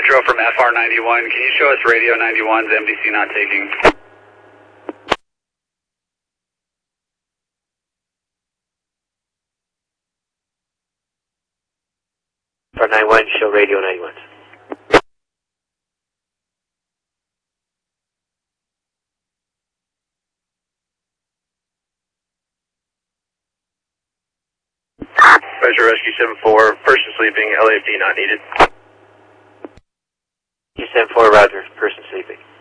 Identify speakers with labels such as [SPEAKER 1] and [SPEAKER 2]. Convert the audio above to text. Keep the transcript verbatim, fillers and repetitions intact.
[SPEAKER 1] Metro from F R ninety-one. Can you show us radio ninety-one's M D C not taking?
[SPEAKER 2] F R ninety-one, show radio ninety-one.
[SPEAKER 3] Measure Rescue seven four, person sleeping, L A F D not needed.
[SPEAKER 2] seven four, roger, person sleeping.